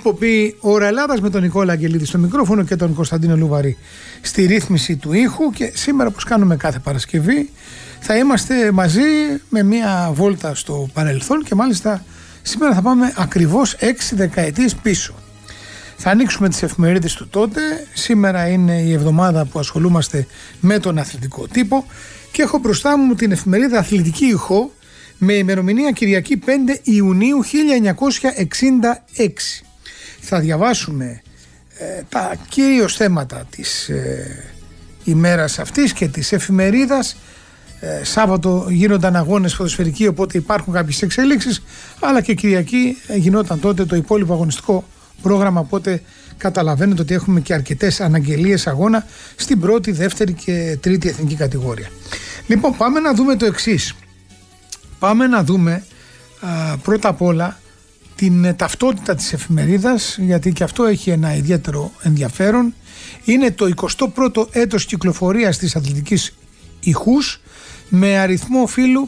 εκπομπή Ώρα Ελλάδας με τον Νικόλα Αγγελίδη στο μικρόφωνο και τον Κωνσταντίνο Λουβαρή στη ρύθμιση του ήχου. Και σήμερα, όπως κάνουμε κάθε Παρασκευή, θα είμαστε μαζί με μια βόλτα στο παρελθόν και μάλιστα σήμερα θα πάμε ακριβώς 6 δεκαετίες πίσω. Θα ανοίξουμε τις εφημερίδες του τότε. Σήμερα είναι η εβδομάδα που ασχολούμαστε με τον αθλητικό τύπο και έχω μπροστά μου την εφημερίδα Αθλητική Ηχό με ημερομηνία Κυριακή 5 Ιουνίου 1966. Θα διαβάσουμε τα κυρίως θέματα της ημέρας αυτής και της εφημερίδας. Σάββατο γίνονταν αγώνες ποδοσφαιρικοί, οπότε υπάρχουν κάποιες εξελίξεις, αλλά και Κυριακή γινόταν τότε το υπόλοιπο αγωνιστικό πρόγραμμα, οπότε καταλαβαίνετε ότι έχουμε και αρκετές αναγγελίες αγώνα στην πρώτη, δεύτερη και τρίτη εθνική κατηγορία. Λοιπόν, πάμε να δούμε το εξής. Πάμε να δούμε πρώτα απ' όλα την ταυτότητα της εφημερίδας, γιατί και αυτό έχει ένα ιδιαίτερο ενδιαφέρον. Είναι το 21ο έτος κυκλοφορίας της Αθλητικής Ηχούς με αριθμό φύλου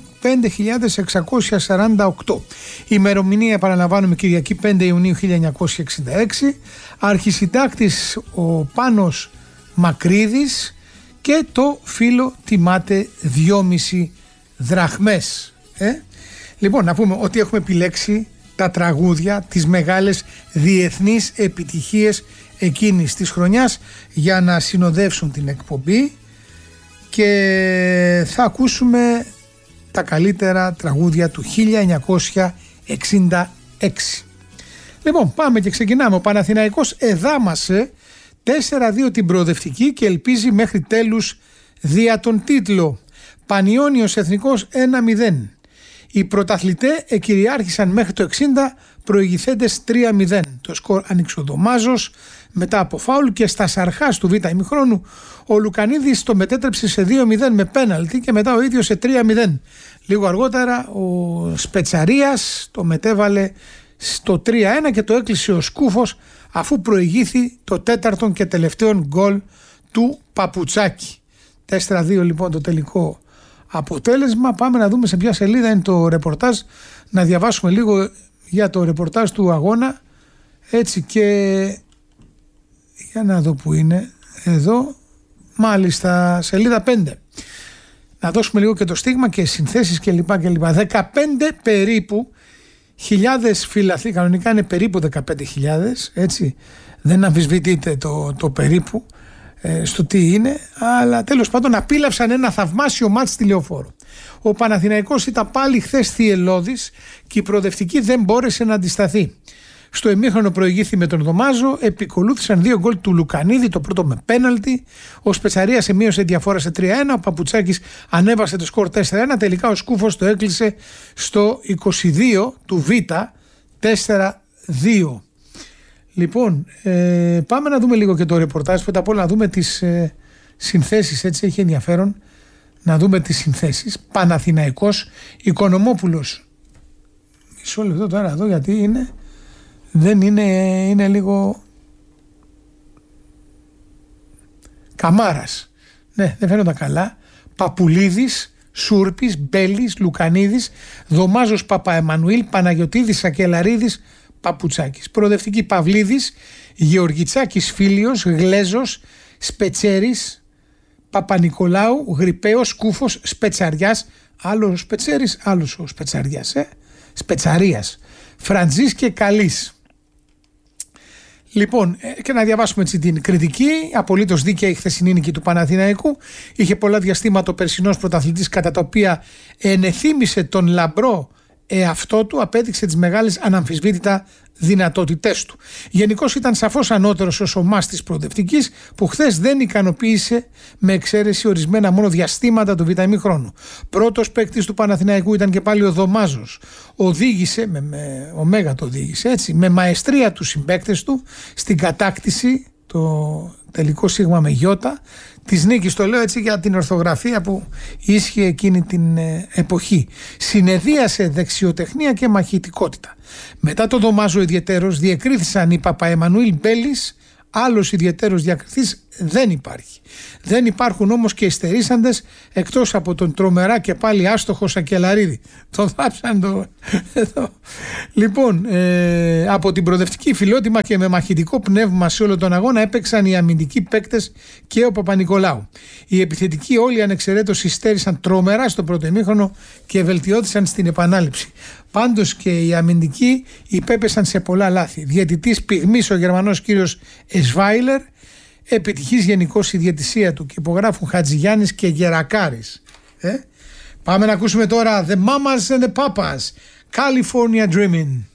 5.648. Η ημερομηνία, επαναλαμβάνουμε, Κυριακή 5 Ιουνίου 1966. Αρχισυντάκτης ο Πάνος Μακρύδης και το φύλο τιμάται 2,5 δραχμές. Λοιπόν, να πούμε ότι έχουμε επιλέξει τα τραγούδια, τις μεγάλες διεθνείς επιτυχίες εκείνης της χρονιάς για να συνοδεύσουν την εκπομπή και θα ακούσουμε τα καλύτερα τραγούδια του 1966. Λοιπόν, πάμε και ξεκινάμε. Ο Παναθηναϊκός εδάμασε 4-2 την προοδευτική και ελπίζει μέχρι τέλους δια τον τίτλο. Πανιώνιος Εθνικός 1-0. Οι πρωταθλητές εκυριάρχησαν μέχρι το 60 προηγηθέντες 3-0. Το σκορ άνοιξε ο Δωμάζος μετά από φάουλ και στα σαρχάς του β' ημιχρόνου ο Λουκανίδης το μετέτρεψε σε 2-0 με πέναλτι και μετά ο ίδιος σε 3-0. Λίγο αργότερα ο Σπετσαρίας το μετέβαλε στο 3-1 και το έκλεισε ο Σκούφος αφού προηγήθη το τέταρτον και τελευταίο γκολ του Παπουτσάκη. 4-2 λοιπόν το τελικό αποτέλεσμα. Πάμε να δούμε σε ποια σελίδα είναι το ρεπορτάζ, να διαβάσουμε λίγο για το ρεπορτάζ του αγώνα, έτσι, και για να δω που είναι εδώ, μάλιστα σελίδα 5. Να δώσουμε λίγο και το στίγμα και συνθέσεις κλπ. 15 περίπου χιλιάδες φιλαθλοί, κανονικά είναι περίπου 15.000, έτσι, δεν αμφισβητείτε το περίπου στο τι είναι, αλλά τέλος πάντων απίλαυσαν ένα θαυμάσιο μάτς στη Λεωφόρο. Ο Παναθηναϊκός ήταν πάλι χθες θυελλώδης και η προοδευτική δεν μπόρεσε να αντισταθεί. Στο ημίχρονο προηγήθη με τον Δωμάζο, επικολούθησαν 2 γκολ του Λουκανίδη, το πρώτο με πέναλτι. Ο Σπετσαρίας μείωσε διαφορά σε 3-1, ο Παπουτσάκης ανέβασε το σκορ 4-1, τελικά ο Σκούφος το έκλεισε στο 22 του Β, 4-2. Λοιπόν, πάμε να δούμε λίγο και το ρεπορτάζ. Πρώτα απ' όλα να δούμε τις συνθέσεις, έτσι έχει ενδιαφέρον να δούμε τις συνθέσεις. Παναθηναϊκός, Οικονομόπουλος. Μισό λεπτό τώρα εδώ, γιατί δεν είναι λίγο Καμάρας. Ναι, δεν φαίνονταν καλά. Παπουλίδης, Σούρπης, Μπέλης, Λουκανίδης, Δωμάζος Παπαεμμανουήλ, Παναγιωτίδης, Σακελαρίδης, Παπουτσάκης. Προοδευτική Παυλίδης, Γεωργιτσάκης Φίλιος, Γλέζος, Σπετσέρης, Παπα-Νικολάου, Γρυπαίος, Σκούφος, Σπετσαριάς, άλλος ο Σπετσέρης, άλλος ο Σπετσαριάς, Σπετσαρίας, Φραντζής και Καλής. Λοιπόν, και να διαβάσουμε έτσι την κριτική. Απολύτως δίκαια η χθεσινή νίκη του Παναθηναϊκού. Είχε πολλά διαστήματα ο περσινός πρωταθλητής, κατά τα οποία ενεθύμησε τον λαμπρό εαυτό του, απέδειξε τις μεγάλες αναμφισβήτητα δυνατότητές του. Γενικώς ήταν σαφώς ανώτερος ως ομάς της προοδευτικής, που χθες δεν ικανοποίησε με εξαίρεση ορισμένα μόνο διαστήματα του β' ημιχρόνου. Πρώτος παίκτης του Παναθηναϊκού ήταν και πάλι ο Δωμάζος. Οδήγησε, με ωμέγα το οδήγησε, έτσι, με μαεστρία τους συμπαίκτες του στην κατάκτηση, το τελικό σίγμα με γιώτα, της νίκης. Το λέω έτσι για την ορθογραφία που ίσχυε εκείνη την εποχή. Συνεδίασε δεξιοτεχνία και μαχητικότητα. Μετά το Δωμάζο ιδιαιτέρως διεκρίθησαν οι Παπαεμμανουήλ Μπέλης, άλλος ιδιαιτέρως διακριθής δεν υπάρχει. Δεν υπάρχουν όμως και υστερήσαντες, εκτός από τον τρομερά και πάλι άστοχο Σακελαρίδη. Τον θάψαν εδώ. Λοιπόν, από την προοδευτική φιλότιμα και με μαχητικό πνεύμα σε όλο τον αγώνα έπαιξαν οι αμυντικοί παίκτες και ο Παπα-Νικολάου. Οι επιθετικοί όλοι ανεξαιρέτως υστέρησαν τρομερά στο πρώτο ημίχρονο και βελτιώθησαν στην επανάληψη. Πάντως και οι αμυντικοί υπέπεσαν σε πολλά λάθη. Διαιτητής πυγμής ο Γερμανός κύριος Εσβάιλερ, επιτυχής γενικώς η διαιτησία του, και υπογράφουν Χατζηγιάννης και Γερακάρης. Πάμε να ακούσουμε τώρα The Mamas and the Papas, California Dreamin'.